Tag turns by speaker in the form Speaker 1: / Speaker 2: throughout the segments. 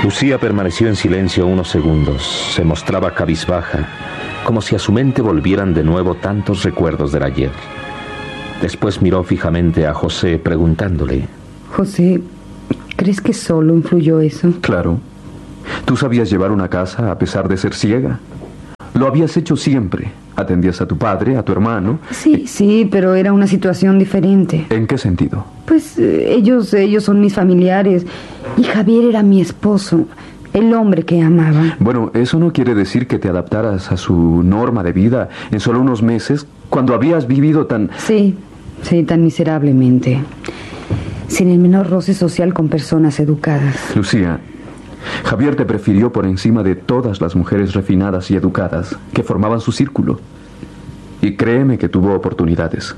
Speaker 1: Lucía permaneció en silencio unos segundos. Se mostraba cabizbaja, como si a su mente volvieran de nuevo tantos recuerdos del ayer. Después miró fijamente a José, preguntándole:
Speaker 2: José, ¿crees que solo influyó eso?
Speaker 3: Claro. Tú sabías llevar una casa a pesar de ser ciega. Lo habías hecho siempre. Atendías a tu padre, a tu hermano.
Speaker 2: Sí, pero era una situación diferente.
Speaker 3: ¿En qué sentido?
Speaker 2: Pues ellos son mis familiares y Javier era mi esposo, el hombre que amaba.
Speaker 3: Bueno, eso no quiere decir que te adaptaras a su norma de vida en solo unos meses, cuando habías vivido tan...
Speaker 2: Sí, tan miserablemente, sin el menor roce social con personas educadas.
Speaker 3: Lucía, Javier te prefirió por encima de todas las mujeres refinadas y educadas que formaban su círculo. Y créeme que tuvo oportunidades.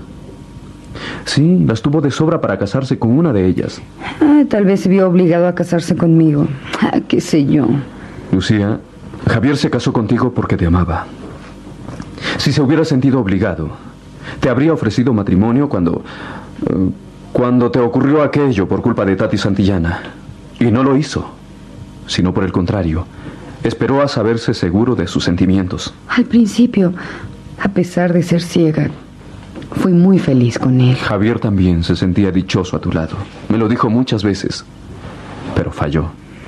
Speaker 3: Sí, las tuvo de sobra para casarse con una de ellas.
Speaker 2: Tal vez se vio obligado a casarse conmigo. Qué sé yo.
Speaker 3: Lucía, Javier se casó contigo porque te amaba. Si se hubiera sentido obligado, te habría ofrecido matrimonio cuando te ocurrió aquello por culpa de Tati Santillana. Y no lo hizo, sino por el contrario, esperó a saberse seguro de sus sentimientos.
Speaker 2: Al principio, a pesar de ser ciega, fui muy feliz con él.
Speaker 3: Javier también se sentía dichoso a tu lado. Me lo dijo muchas veces, pero falló.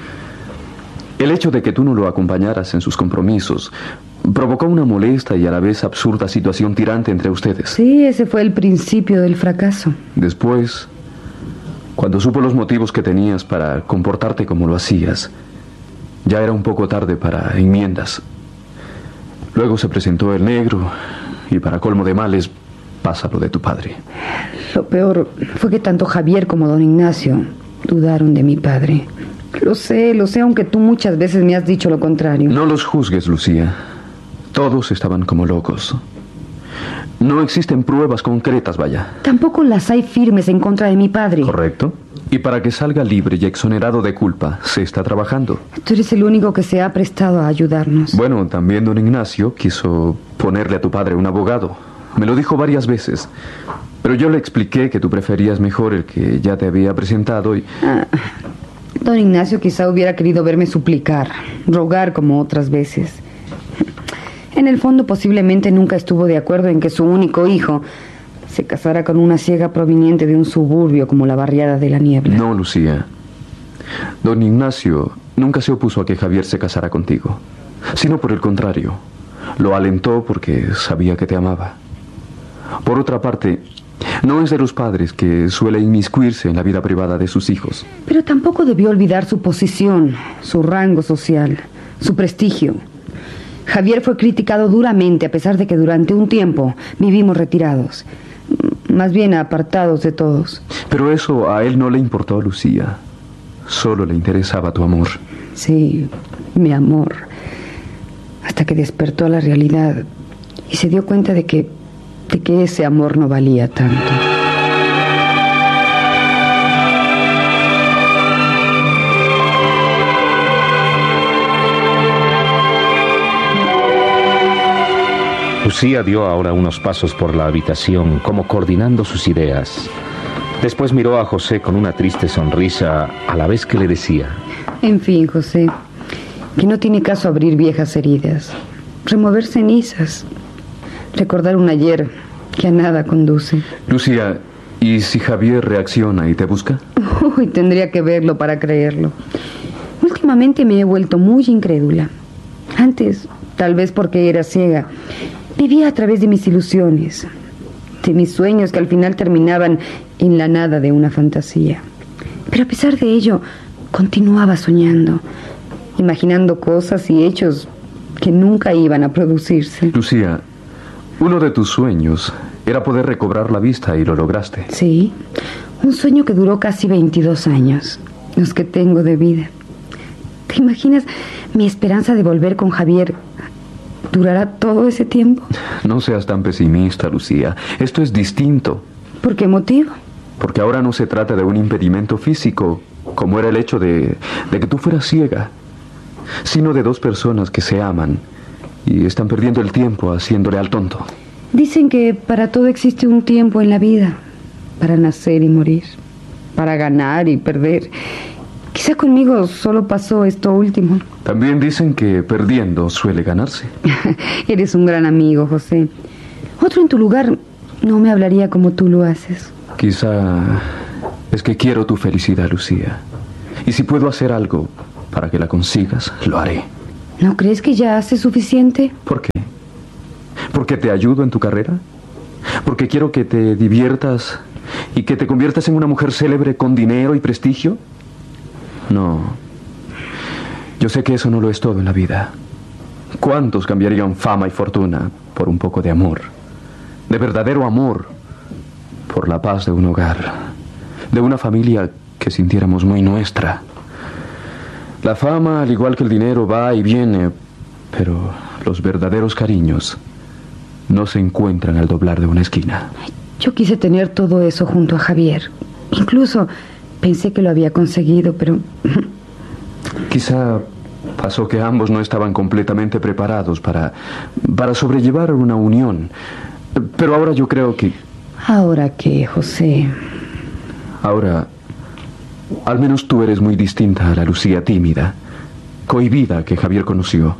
Speaker 3: El hecho de que tú no lo acompañaras en sus compromisos provocó una molesta y a la vez absurda situación tirante entre ustedes.
Speaker 2: Sí, ese fue el principio del fracaso.
Speaker 3: Después, cuando supo los motivos que tenías para comportarte como lo hacías, ya era un poco tarde para enmiendas. Luego se presentó el negro y, para colmo de males, pasa lo de tu padre.
Speaker 2: Lo peor fue que tanto Javier como don Ignacio dudaron de mi padre. Lo sé, aunque tú muchas veces me has dicho lo contrario.
Speaker 3: No los juzgues, Lucía. Todos estaban como locos. No existen pruebas concretas, vaya.
Speaker 2: Tampoco las hay firmes en contra de mi padre.
Speaker 3: Correcto. Y para que salga libre y exonerado de culpa, se está trabajando.
Speaker 2: Tú eres el único que se ha prestado a ayudarnos.
Speaker 3: Bueno, también don Ignacio quiso ponerle a tu padre un abogado. Me lo dijo varias veces. Pero yo le expliqué que tú preferías mejor el que ya te había presentado y...
Speaker 2: Don Ignacio quizá hubiera querido verme suplicar, rogar como otras veces. En el fondo posiblemente nunca estuvo de acuerdo en que su único hijo se casara con una ciega proveniente de un suburbio como la barriada de la Niebla.
Speaker 3: No, Lucía. Don Ignacio nunca se opuso a que Javier se casara contigo, sino por el contrario. Lo alentó porque sabía que te amaba. Por otra parte, no es de los padres que suele inmiscuirse en la vida privada de sus hijos.
Speaker 2: Pero tampoco debió olvidar su posición, su rango social, su prestigio. Javier fue criticado duramente, a pesar de que durante un tiempo vivimos retirados, más bien apartados de todos.
Speaker 3: Pero eso a él no le importó, Lucía. Solo le interesaba tu amor.
Speaker 2: Sí, mi amor. Hasta que despertó a la realidad y se dio cuenta de que ese amor no valía tanto.
Speaker 1: Lucía dio ahora unos pasos por la habitación, como coordinando sus ideas. Después miró a José con una triste sonrisa, a la vez que le decía:
Speaker 2: En fin, José, que no tiene caso abrir viejas heridas, remover cenizas, recordar un ayer que a nada conduce.
Speaker 3: Lucía, ¿y si Javier reacciona y te busca?
Speaker 2: Uy, tendría que verlo para creerlo. Últimamente me he vuelto muy incrédula. Antes, tal vez porque era ciega, vivía a través de mis ilusiones, de mis sueños que al final terminaban en la nada de una fantasía. Pero a pesar de ello, continuaba soñando, imaginando cosas y hechos que nunca iban a producirse.
Speaker 3: Lucía, uno de tus sueños era poder recobrar la vista y lo lograste.
Speaker 2: Sí, un sueño que duró casi 22 años, los que tengo de vida. ¿Te imaginas mi esperanza de volver con Javier? ¿Durará todo ese tiempo?
Speaker 3: No seas tan pesimista, Lucía. Esto es distinto.
Speaker 2: ¿Por qué motivo?
Speaker 3: Porque ahora no se trata de un impedimento físico, como era el hecho de que tú fueras ciega, sino de dos personas que se aman y están perdiendo el tiempo haciéndole al tonto.
Speaker 2: Dicen que para todo existe un tiempo en la vida, para nacer y morir, para ganar y perder. Quizá Quizá conmigo solo pasó esto último.
Speaker 3: También dicen que perdiendo suele ganarse.
Speaker 2: Eres un gran amigo, José. Otro en tu lugar no me hablaría como tú lo haces.
Speaker 3: Quizá es que quiero tu felicidad, Lucía. Y si puedo hacer algo para que la consigas, lo haré.
Speaker 2: ¿No crees que ya hace suficiente?
Speaker 3: ¿Por qué? ¿Porque te ayudo en tu carrera? ¿Porque quiero que te diviertas y que te conviertas en una mujer célebre con dinero y prestigio? No. Yo sé que eso no lo es todo en la vida. ¿Cuántos cambiarían fama y fortuna por un poco de amor? De verdadero amor, por la paz de un hogar, de una familia que sintiéramos muy nuestra. La fama, al igual que el dinero, va y viene, pero los verdaderos cariños no se encuentran al doblar de una esquina.
Speaker 2: Yo quise tener todo eso junto a Javier. Incluso pensé que lo había conseguido, pero...
Speaker 3: Quizá pasó que ambos no estaban completamente preparados para sobrellevar una unión. Pero ahora yo creo que...
Speaker 2: ¿Ahora qué, José?
Speaker 3: Ahora, al menos tú eres muy distinta a la Lucía tímida, cohibida que Javier conoció.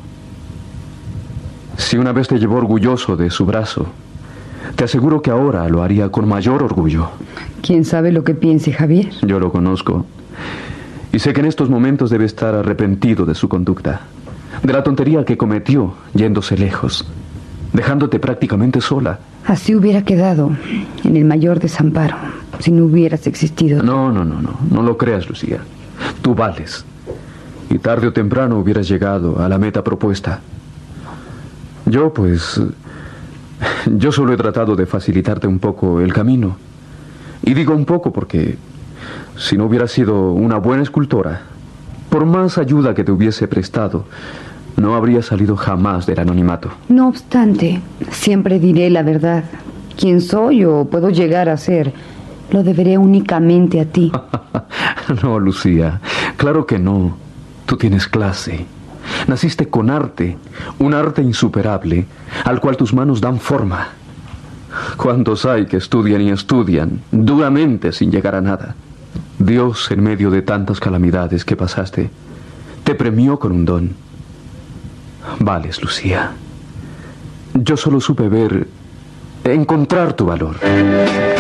Speaker 3: Si una vez te llevó orgulloso de su brazo, te aseguro que ahora lo haría con mayor orgullo.
Speaker 2: ¿Quién sabe lo que piense Javier?
Speaker 3: Yo lo conozco. Y sé que en estos momentos debe estar arrepentido de su conducta, de la tontería que cometió yéndose lejos, dejándote prácticamente sola.
Speaker 2: Así hubiera quedado en el mayor desamparo si no hubieras existido.
Speaker 3: No lo creas, Lucía. Tú vales. Y tarde o temprano hubieras llegado a la meta propuesta. Yo solo he tratado de facilitarte un poco el camino. Y digo un poco porque si no hubieras sido una buena escultora, por más ayuda que te hubiese prestado, no habría salido jamás del anonimato.
Speaker 2: No obstante, siempre diré la verdad. Quién soy o puedo llegar a ser, lo deberé únicamente a ti.
Speaker 3: No, Lucía, claro que no. Tú tienes clase. Naciste con arte, un arte insuperable, al cual tus manos dan forma. ¿Cuántos hay que estudian y estudian, duramente sin llegar a nada? Dios, en medio de tantas calamidades que pasaste, te premió con un don. Vales, Lucía. Yo solo supe encontrar tu valor.